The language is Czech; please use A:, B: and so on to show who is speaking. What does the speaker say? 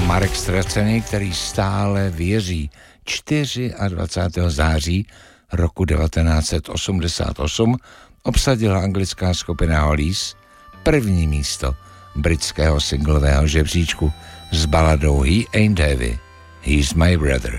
A: Marek Ztracený, který stále věří. 24. září roku 1988 obsadila anglická skupina Hollies první místo britského singlového žebříčku s baladou He Ain't Heavy, He's My Brother.